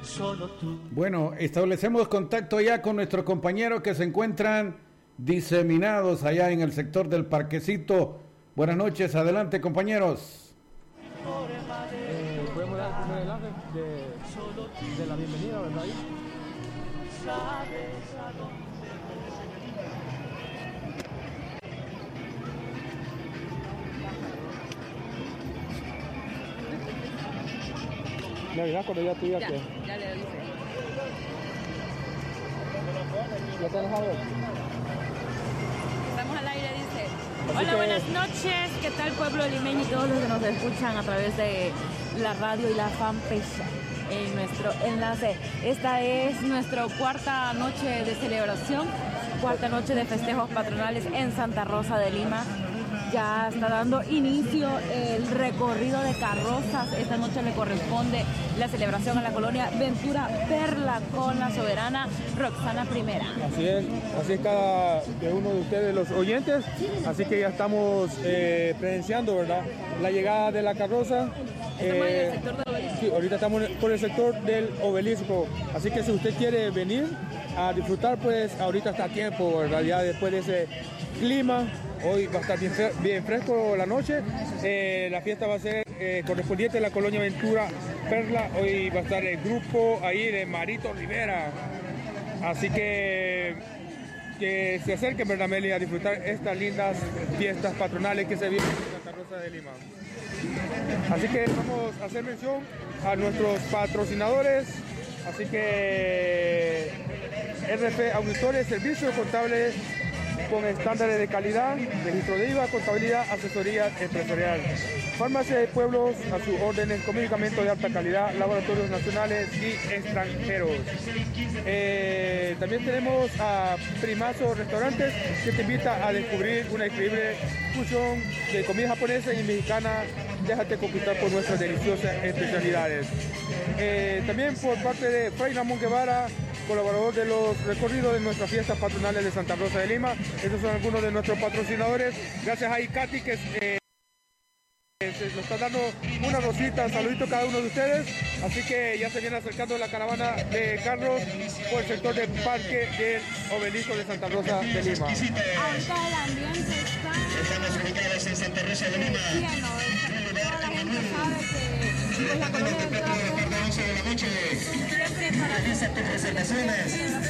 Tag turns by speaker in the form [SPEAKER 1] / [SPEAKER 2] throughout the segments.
[SPEAKER 1] solo tú.
[SPEAKER 2] Bueno, establecemos contacto ya con nuestros compañeros que se encuentran diseminados allá en el sector del Parquecito. Buenas noches, adelante compañeros.
[SPEAKER 3] Podemos dar el primer enlace de la bienvenida, ¿verdad?
[SPEAKER 1] Sabes a dónde.
[SPEAKER 3] Me avisas cuando ya te digas que...
[SPEAKER 4] Ya le avisé.
[SPEAKER 3] ¿Ya te dejado?
[SPEAKER 4] Estamos al aire, dice.
[SPEAKER 3] Así
[SPEAKER 4] Hola,
[SPEAKER 3] que...
[SPEAKER 4] buenas noches. ¿Qué tal, pueblo limeño y todos los que nos escuchan a través de la radio y la fanpage en nuestro enlace? Esta es nuestra cuarta noche de celebración, cuarta noche de festejos patronales en Santa Rosa de Lima. Ya está dando inicio el recorrido de carrozas. Esta noche le corresponde la celebración a la colonia Ventura Perla con la soberana Roxana I.
[SPEAKER 3] Así es cada uno de ustedes los oyentes. Así que ya estamos presenciando, ¿verdad?, la llegada de la carroza.
[SPEAKER 4] Estamos en el sector del obelisco.
[SPEAKER 3] Sí, ahorita estamos por el sector del obelisco. Así que si usted quiere venir a disfrutar, pues ahorita está a tiempo, ¿verdad? Ya después de ese clima. Hoy va a estar bien fresco la noche. La fiesta va a ser correspondiente a la colonia Ventura Perla. Hoy va a estar el grupo ahí de Marito Rivera. Así que se acerquen, ¿verdad, Meli?, a disfrutar estas lindas fiestas patronales que se viven en Santa Rosa de Lima. Así que vamos a hacer mención a nuestros patrocinadores. Así que RP Auditores, Servicios Contables con estándares de calidad, registro de IVA, contabilidad, asesoría empresarial. Farmacia de Pueblos a sus órdenes con medicamentos de alta calidad, laboratorios nacionales y extranjeros. También tenemos a Primazo Restaurantes, que te invita a descubrir una increíble fusión de comida japonesa y mexicana. Déjate conquistar por nuestras deliciosas especialidades. También por parte de Fray Ramón Guevara, colaborador de los recorridos de nuestras fiestas patronales de Santa Rosa de Lima. Estos son algunos de nuestros patrocinadores. Gracias a Icati que nos está dando una rosita. Saludito a cada uno de ustedes. Así que ya se viene acercando la caravana de carros por el sector del Parque del Obelisco de Santa Rosa de Lima.
[SPEAKER 4] Ahorita el ambiente
[SPEAKER 5] Estamos ubicados en Santa Rosa de Lima.
[SPEAKER 4] lleno. Toda la gente sabe que pues, la colonia de Ventura Perla siempre para
[SPEAKER 5] Realiza tus reservaciones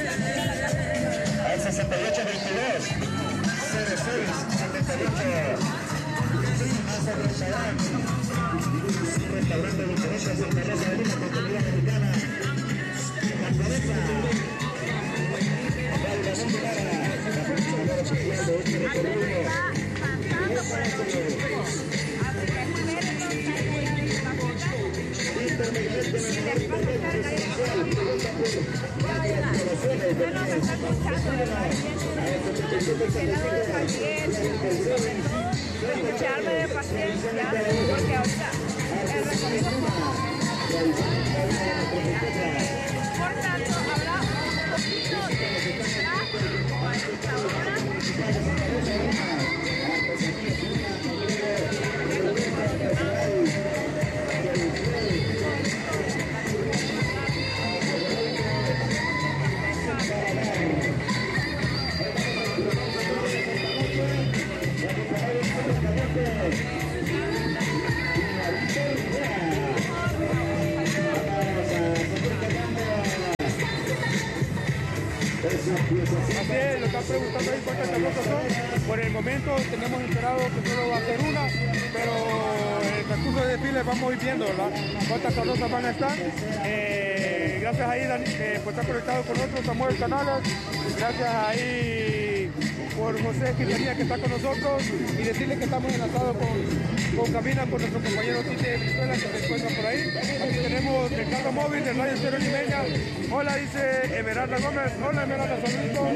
[SPEAKER 5] al 6822 06 78. Primazo Restaurante. Un restaurante de interés de Santa Rosa de Lima con comida mexicana. La cabeza. Valgamón de Lara. La persona chequeando este recorrido.
[SPEAKER 4] escucharme de paciencia porque ahorita el recorrido por tanto habrá un poquito de tráfico a esta hora.
[SPEAKER 3] Así es, lo están preguntando ahí cuántas carrozas son. Por el momento tenemos esperado que solo va a ser una, pero en el transcurso de desfile vamos a ir viendo, ¿verdad?, cuántas carrozas van a estar. Gracias ahí por estar conectado con nosotros, Samuel Canales. Gracias ahí por José Quintanilla que está con nosotros, y decirles que estamos enlazados con Cabina con nuestro compañero Tite de Venezuela que se encuentra por ahí. Aquí tenemos el carro móvil de Radio Cero Limeña. Hola, dice Emeralda Gómez. Hola, Emeralda, saludos.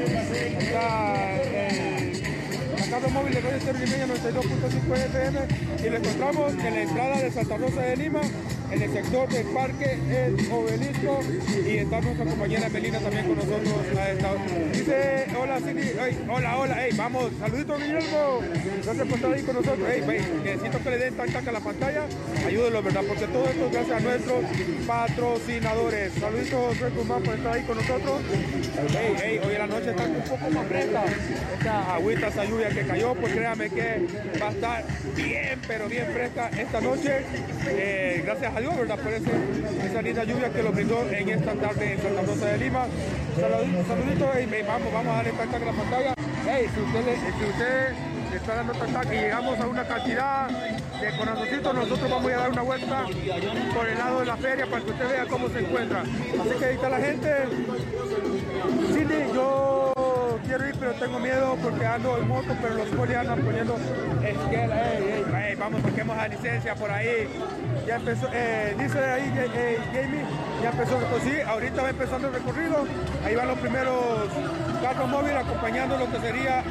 [SPEAKER 3] El carro móvil de Radio Cero Limeña 92.5 FM, y lo encontramos en la entrada de Santa Rosa de Lima. en el sector del Parque El Obelisco, y está nuestra compañera Melina también con nosotros. Dice, hola Cindy, hola, vamos, saludito Guillermo, gracias por estar ahí con nosotros. Necesito que le den tac a la pantalla, ayúdenlo, ¿verdad? Porque todo esto es gracias a nuestros patrocinadores. Saluditos Red Bull por estar ahí con nosotros. Hoy en la noche está un poco más fresca esta agüita, esa lluvia que cayó, pues créame que va a estar bien, pero bien fresca esta noche, gracias a Dios, ¿verdad? Por esa linda lluvia que lo brindó en esta tarde en Santa Rosa de Lima. Saluditos, vamos a darle tac a la pantalla. Si usted le está dando tac y llegamos a una cantidad de corazoncitos, nosotros vamos a dar una vuelta por el lado de la feria para que usted vea cómo se encuentra. Así que ahí está la gente. Cindy, yo quiero ir, pero tengo miedo porque ando en moto, pero los polis andan poniendo esquela. Vamos, saquemos la licencia por ahí. Ya empezó, dice ahí Jamie, ya empezó, pues sí, ahorita va empezando el recorrido. Ahí van los primeros carros móviles acompañando lo que sería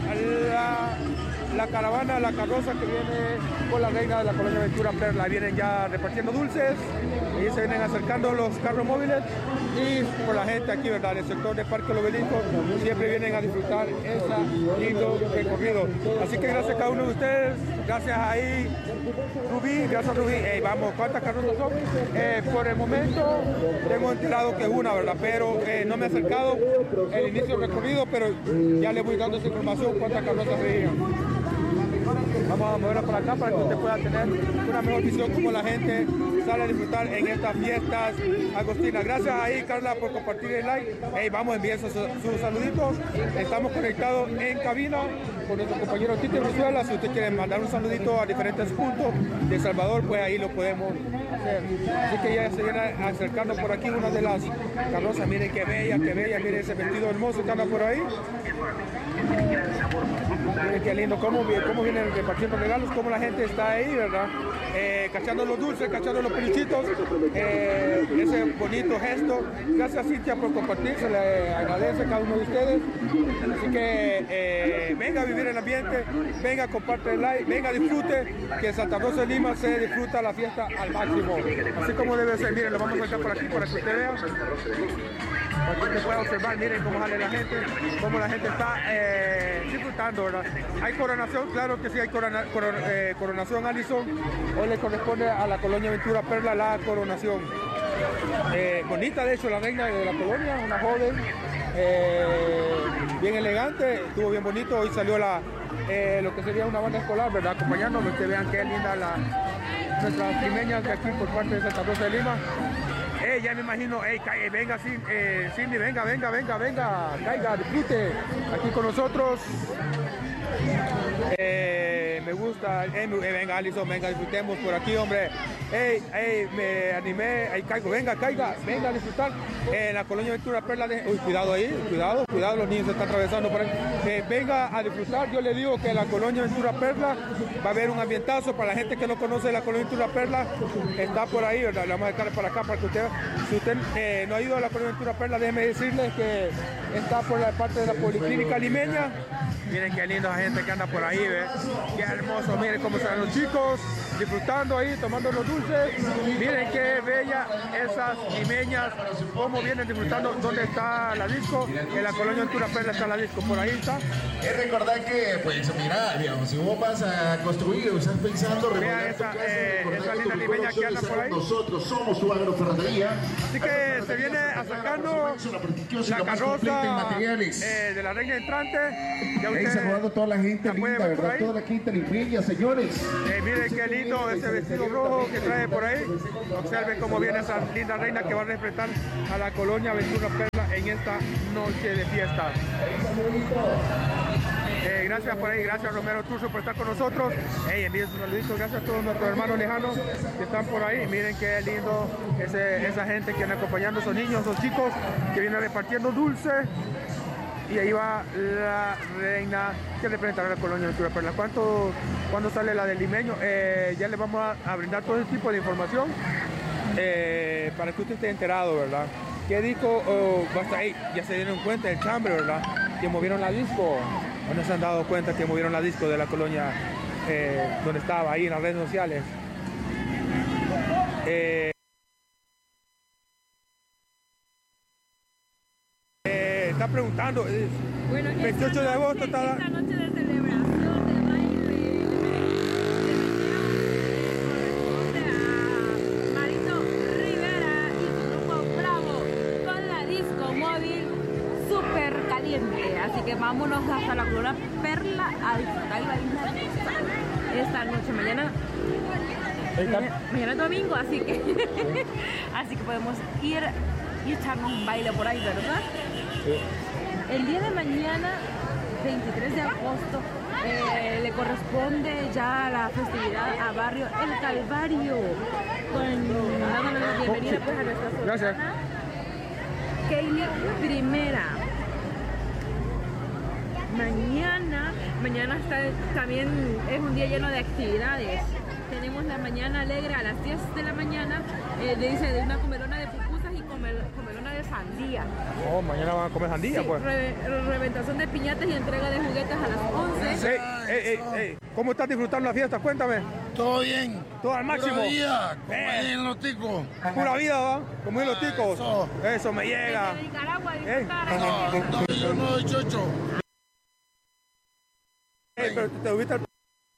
[SPEAKER 3] la caravana, la carroza que viene con la reina de la colonia Ventura Perla. Vienen ya repartiendo dulces y se vienen acercando los carros móviles, y por la gente aquí, ¿verdad? En el sector de Parque El Obelisco siempre vienen a disfrutar ese lindo recorrido. Así que gracias a cada uno de ustedes, gracias ahí Rubí, gracias Rubí. Vamos, ¿cuántas carrozas son? Por el momento tengo enterado que es una, ¿verdad? Pero no me he acercado el inicio del recorrido, pero ya le voy dando esa información, cuántas carrozas veían. Vamos a moverla para acá para que usted pueda tener una mejor visión como la gente sale a disfrutar en estas fiestas agostinas. Gracias ahí, Carla, por compartir el like. Vamos a enviar sus saluditos. Estamos conectados en cabina con nuestro compañero Titi Brizuela. Si usted quiere mandar un saludito a diferentes puntos de El Salvador, pues ahí lo podemos hacer. Así que ya se viene acercando por aquí una de las carrozas. Miren qué bella, miren ese vestido hermoso que anda por ahí. Miren qué lindo, cómo vienen repartiendo regalos, cómo la gente está ahí, ¿verdad? Cachando los dulces, cachando los peluchitos, ese bonito gesto. Gracias Cintia por compartir, se le agradece a cada uno de ustedes. Así que venga a vivir el ambiente, venga a compartir el like, venga disfrute, que en Santa Rosa de Lima se disfruta la fiesta al máximo. Así como debe ser, miren, lo vamos a sacar por aquí para que usted vea. Para que usted pueda observar, miren cómo sale la gente, cómo la gente está disfrutando, ¿verdad? Hay coronación, claro que sí, hay coronación Allison. Hoy le corresponde a la colonia Ventura Perla la coronación. Bonita, de hecho, la reina de la colonia, una joven, bien elegante, estuvo bien bonito. Hoy salió lo que sería una banda escolar, ¿verdad? Acompañándonos, que vean qué linda nuestras limeñas de aquí por parte de Santa Rosa de Lima. Ya me imagino, venga Cindy, venga, caiga, disfrute aquí con nosotros. Me gusta, venga Allison, venga, disfrutemos por aquí, hombre. Me animé, caigo, venga a disfrutar. La colonia Ventura Perla, cuidado ahí, cuidado, los niños se están atravesando por ahí. Venga a disfrutar, yo le digo que la colonia Ventura Perla va a haber un ambientazo para la gente que no conoce la colonia Ventura Perla, está por ahí, ¿verdad? Le vamos a dejar para acá para que usted, si usted no ha ido a la colonia Ventura Perla, déjeme decirle que está por la parte de la Policlínica Limeña. Miren qué linda gente que anda por ahí, ¿ves? Qué hermoso, miren cómo están los chicos disfrutando ahí, tomando los dulces. Miren qué bella esas limeñas, cómo vienen disfrutando. ¿Dónde está la disco? En la colonia Ventura Perla está la disco, por ahí está.
[SPEAKER 1] Es recordar que, pues, mira, digamos, si vos vas a construir o estás pensando
[SPEAKER 3] remodelar esa linda limeña que anda por ahí.
[SPEAKER 1] Nosotros somos tu agroferretería.
[SPEAKER 3] Así que se viene acercando la carroza de la reina entrante.
[SPEAKER 1] Saludando a toda la gente linda, ¿verdad? Toda la quinta limeña, señores.
[SPEAKER 3] Miren qué lindo ese vestido rojo que trae por ahí. Observen cómo viene esa linda reina que va a representar a la colonia Ventura Perla en esta noche de fiesta. Gracias por ahí, gracias Romero Turso por estar con nosotros. Envíen sus saluditos, gracias a todos nuestros hermanos lejanos que están por ahí. Miren qué lindo esa gente que anda acompañando a esos niños, esos chicos que vienen repartiendo dulces. Y ahí va la reina que representará la colonia Ventura Perla. ¿Cuándo sale la del limeño? Ya les vamos a brindar todo ese tipo de información para que usted esté enterado, ¿verdad? ¿Qué disco? Ya se dieron cuenta del chambre, ¿verdad? Que movieron la disco. ¿O no se han dado cuenta que movieron la disco de la colonia donde estaba ahí en las redes sociales? está preguntando.
[SPEAKER 4] Bueno,
[SPEAKER 3] 28 de agosto
[SPEAKER 4] esta noche de celebración de baile corresponde a Marito Rivera y su grupo Bravo con la disco móvil Super Caliente. Así que vámonos hasta la Colora Perla a disfrutar y bailar esta noche. Mañana es domingo, así que podemos ir y echarnos un baile por ahí, ¿verdad?
[SPEAKER 3] Sí.
[SPEAKER 4] El día de mañana, 23 de agosto, le corresponde ya la festividad a Barrio El Calvario, dándole la bienvenida pues a nuestra soberana Kaylee Primera. Mañana también es un día lleno de actividades. Tenemos la mañana alegre a las 10 de la mañana, dice de una comelona de pupusas y comelona de sandía.
[SPEAKER 3] Oh, mañana van a comer sandía,
[SPEAKER 4] Sí,
[SPEAKER 3] pues.
[SPEAKER 4] reventación de piñatas y entrega de juguetes a las 11.
[SPEAKER 3] Ey, ¿cómo estás disfrutando la fiesta? Cuéntame.
[SPEAKER 1] Todo bien.
[SPEAKER 3] Todo al máximo.
[SPEAKER 1] Pura vida, como ahí en los ticos.
[SPEAKER 3] Pura vida, ¿va? Como en los ticos. Eso me
[SPEAKER 4] Desde
[SPEAKER 3] llega.
[SPEAKER 4] Nicaragua, disfrutar.
[SPEAKER 1] No, yo no soy chocho.
[SPEAKER 3] Pero te ubiste al...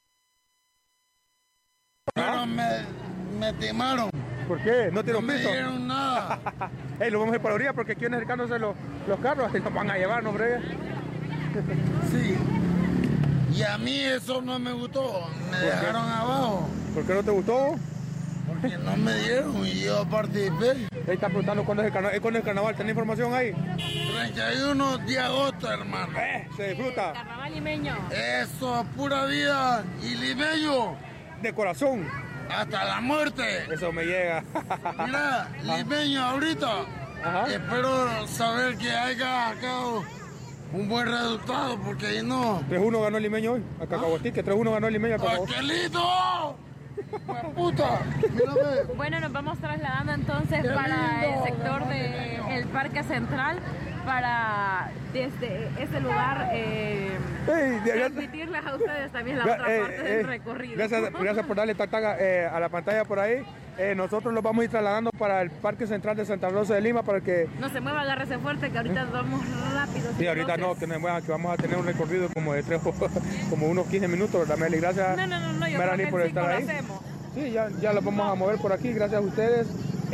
[SPEAKER 1] Pero me timaron.
[SPEAKER 3] ¿Por qué? ¿No tiene
[SPEAKER 1] No
[SPEAKER 3] un
[SPEAKER 1] me
[SPEAKER 3] piso?
[SPEAKER 1] dieron nada.
[SPEAKER 3] Ey, lo vamos a ir para la orilla porque aquí vienen acercándose los carros y nos van a llevar, ¿no, hombre?
[SPEAKER 1] Sí. Y a mí eso no me gustó. Me dejaron abajo.
[SPEAKER 3] ¿Por qué no te gustó?
[SPEAKER 1] Porque no me dieron y yo participé.
[SPEAKER 3] Ahí está preguntando cuándo es el carnaval. ¿Cuándo es el carnaval? ¿Tenés información ahí?
[SPEAKER 1] 31 de agosto, hermano.
[SPEAKER 3] Se disfruta.
[SPEAKER 4] Carnaval limeño.
[SPEAKER 1] Eso, pura vida y limeño.
[SPEAKER 3] De corazón.
[SPEAKER 1] Hasta la muerte.
[SPEAKER 3] Eso me llega.
[SPEAKER 1] Mira, limeño ahorita.
[SPEAKER 3] Ajá.
[SPEAKER 1] Espero saber que haya sacado un buen resultado porque ahí no.
[SPEAKER 3] 3-1 ganó el limeño hoy. A Cacahuatique. 3-1 ganó el limeño a Cacahuatique.
[SPEAKER 1] ¡Aquelito! ¡Puta! Mírame.
[SPEAKER 4] Bueno, nos vamos trasladando entonces para el sector del Parque Central para desde ese lugar transmitirles a ustedes también la otra parte del recorrido.
[SPEAKER 3] Gracias por darle tag a la pantalla por ahí. Nosotros los vamos a ir trasladando para el Parque Central de Santa Rosa de Lima para que...
[SPEAKER 4] No se mueva, agárrese fuerte que ahorita vamos rápido.
[SPEAKER 3] Sí, ahorita no, que nos muevan, que vamos a tener un recorrido como de 3 como unos 15 minutos, ¿verdad, Meli? Gracias,
[SPEAKER 4] No, yo
[SPEAKER 3] Melanie, por estar ahí. Sí, ya lo vamos a mover por aquí, gracias a ustedes.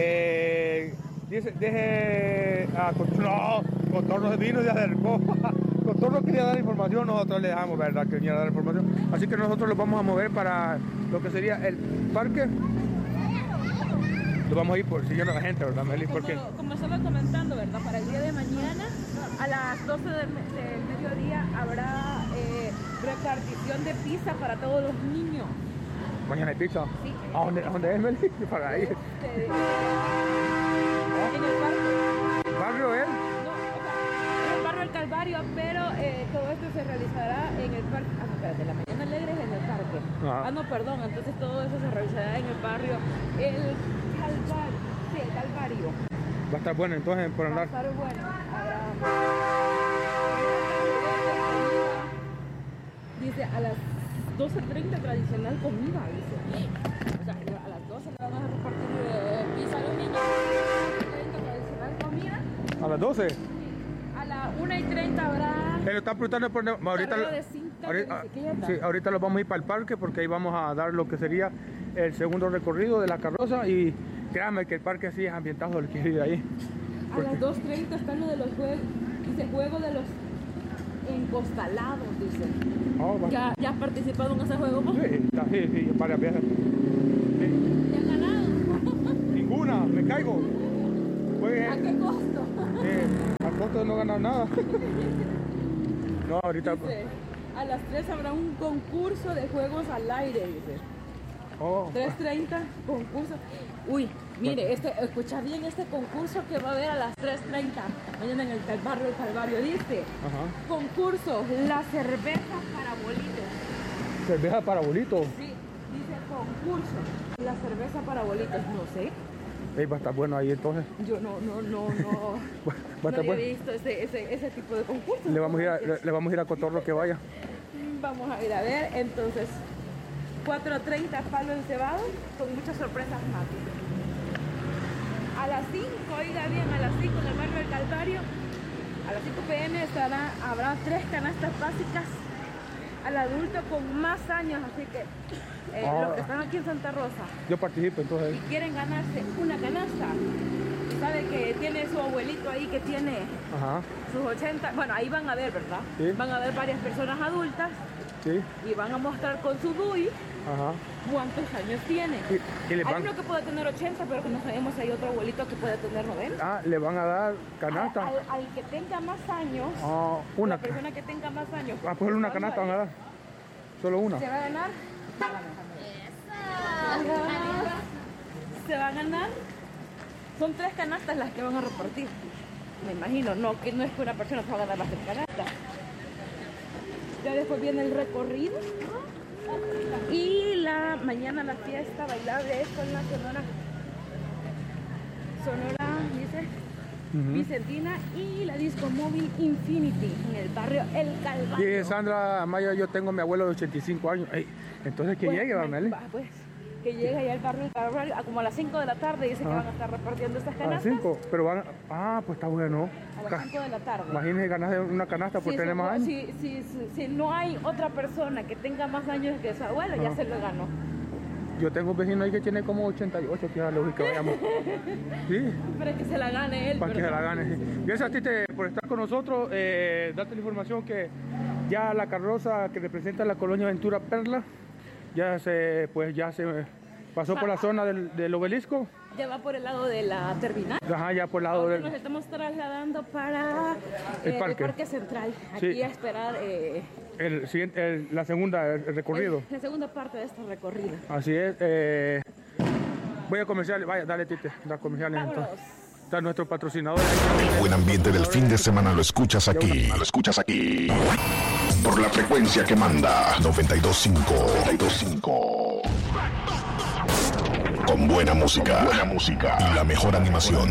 [SPEAKER 3] Deje a Contorno vino y se acercó. Contorno quería dar información, nosotros le dejamos, ¿verdad? Que quería dar información. Así que nosotros lo vamos a mover para lo que sería el parque. Lo vamos a ir siguiendo a la gente, ¿verdad, Meli?
[SPEAKER 4] Como estaba comentando, ¿verdad? Para el día de mañana, a las 12 del mediodía, habrá repartición de pizza para todos los niños.
[SPEAKER 3] Mañana hay pizza.
[SPEAKER 4] Sí.
[SPEAKER 3] ¿A dónde es, Meli? Para ahí.
[SPEAKER 4] En el parque.
[SPEAKER 3] ¿Barrio él?
[SPEAKER 4] No, en el barrio El Calvario, pero todo esto se realizará en el parque. Ah, no, espérate, la mañana alegre es en el parque.
[SPEAKER 3] Ajá.
[SPEAKER 4] No, perdón, entonces todo eso se realizará en el barrio El Calvario. Sí, El Calvario.
[SPEAKER 3] Va a estar bueno entonces por
[SPEAKER 4] Va a
[SPEAKER 3] andar.
[SPEAKER 4] estar bueno. Dice a las 12:30 tradicional comida, dice. O sea, a las 12 le van a repartir pizza a los niños. 12:30 tradicional comida.
[SPEAKER 3] ¿A las 12?
[SPEAKER 4] A las 1:30 habrá.
[SPEAKER 3] Él está preguntando por ahorita.
[SPEAKER 4] Carrera de cinta de bicicleta.
[SPEAKER 3] Sí, ahorita lo vamos a ir para el parque porque ahí vamos a dar lo que sería el segundo recorrido de la carroza y créanme que el parque sí es ambientado, el que vive ahí.
[SPEAKER 4] A las 2:30 está lo de los juegos. Dice juego de los encostalados, dice.
[SPEAKER 3] Oh,
[SPEAKER 4] ¿Ya has participado en ese juego vos?
[SPEAKER 3] Sí, varias veces. Sí.
[SPEAKER 4] ¿Te has ganado?
[SPEAKER 3] Ninguna, me caigo.
[SPEAKER 4] ¿A qué costo?
[SPEAKER 3] Al costo de no ganar nada. No, ahorita.
[SPEAKER 4] Dice, a las 3 habrá un concurso de juegos al aire, dice. 3:30, concurso. Uy, mire, escucha bien este concurso que va a haber a las 3:30. Mañana en el barrio El Calvario, dice.
[SPEAKER 3] Ajá.
[SPEAKER 4] Concurso, la cerveza para bolitos.
[SPEAKER 3] ¿Cerveza para bolitos?
[SPEAKER 4] Sí, dice concurso, la cerveza para bolitos, no sé.
[SPEAKER 3] Va a estar bueno ahí entonces.
[SPEAKER 4] Yo no había visto ese tipo de concurso.
[SPEAKER 3] Le vamos a ir a Cotorro que vaya.
[SPEAKER 4] Vamos a ir a ver, entonces 4:30 palo encebado con muchas sorpresas más. A las 5, oiga bien, a las 5 en el barrio del Calvario, a las 5 p.m. habrá 3 canastas básicas al adulto con más años, así que los que están aquí en Santa Rosa
[SPEAKER 3] Yo participo entonces.
[SPEAKER 4] y quieren ganarse una canasta, y sabe que tiene su abuelito ahí que tiene
[SPEAKER 3] Ajá.
[SPEAKER 4] sus 80, bueno, ahí van a ver, ¿verdad?
[SPEAKER 3] Sí.
[SPEAKER 4] Van a ver varias personas adultas
[SPEAKER 3] Sí.
[SPEAKER 4] y van a mostrar con su DUI
[SPEAKER 3] Ajá.
[SPEAKER 4] cuántos años tiene.
[SPEAKER 3] Y le
[SPEAKER 4] Hay
[SPEAKER 3] van,
[SPEAKER 4] uno que puede tener 80, pero que no sabemos si hay otro abuelito que puede tener 90.
[SPEAKER 3] le van a dar canasta.
[SPEAKER 4] Al que tenga más años,
[SPEAKER 3] Una.
[SPEAKER 4] la persona que tenga más años.
[SPEAKER 3] Pues una canasta van a dar. Solo una.
[SPEAKER 4] ¿Se va a ganar? Se va a ganar. Son 3 canastas las que van a repartir. Me imagino, no, que no es que una persona se va a ganar las 3 canastas. Ya después viene el recorrido. Y mañana la fiesta bailable es con la Sonora, dice, Vicentina y la disco móvil Infinity en el barrio El Calvario.
[SPEAKER 3] Y Sandra Amaya, yo tengo a mi abuelo de 85 años. Ey, entonces que llegue, Meli.
[SPEAKER 4] Pues, que llegue allá al barrio El Calvario como a las 5 de la tarde, dice que van a estar repartiendo estas
[SPEAKER 3] A las
[SPEAKER 4] canastas.
[SPEAKER 3] 5, pero van. Pues está bueno.
[SPEAKER 4] A las 5 de la tarde.
[SPEAKER 3] Imagínese ganar una canasta por tener más años.
[SPEAKER 4] Si no hay otra persona que tenga más años que su abuela, ya se lo ganó.
[SPEAKER 3] Yo tengo un vecino ahí que tiene como 88, que es la lógica que vayamos. Sí.
[SPEAKER 4] Para que se la gane él.
[SPEAKER 3] Para que se la gane. Sí. Gracias a ti por estar con nosotros. Darte la información que ya la carroza que representa la colonia Ventura Perla ya se pasó por la zona del obelisco.
[SPEAKER 4] Ya va por el lado de la terminal.
[SPEAKER 3] Ajá, ya por el lado
[SPEAKER 4] Ahora nos estamos trasladando para
[SPEAKER 3] el
[SPEAKER 4] Parque Central. Aquí
[SPEAKER 3] Sí.
[SPEAKER 4] a esperar
[SPEAKER 3] la segunda, el recorrido.
[SPEAKER 4] la segunda parte de este recorrido.
[SPEAKER 3] Así es. Voy a comercial. Vaya, dale, Tite. Da comerciales entonces. Está nuestro patrocinador.
[SPEAKER 6] El buen ambiente del fin de semana lo escuchas aquí. Lo escuchas aquí. Por la frecuencia que manda 92.5. 92.5. Con buena música. Buena música. Y la mejor animación.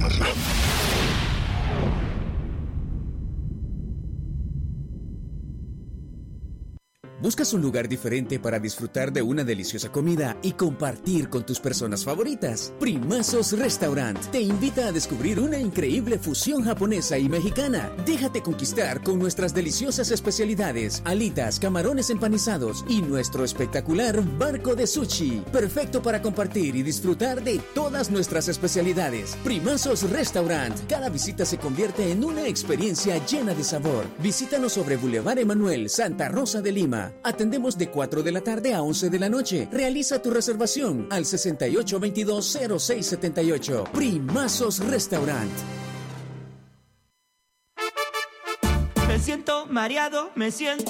[SPEAKER 7] ¿Buscas un lugar diferente para disfrutar de una deliciosa comida y compartir con tus personas favoritas? Primazos Restaurant te invita a descubrir una increíble fusión japonesa y mexicana. Déjate conquistar con nuestras deliciosas especialidades, alitas, camarones empanizados y nuestro espectacular barco de sushi. Perfecto para compartir y disfrutar de todas nuestras especialidades. Primazos Restaurant. Cada visita se convierte en una experiencia llena de sabor. Visítanos sobre Boulevard Emanuel, Santa Rosa de Lima. Atendemos de 4 de la tarde a 11 de la noche. Realiza tu reservación al 6822-0678. Primazos Restaurant.
[SPEAKER 8] Me siento mareado, me siento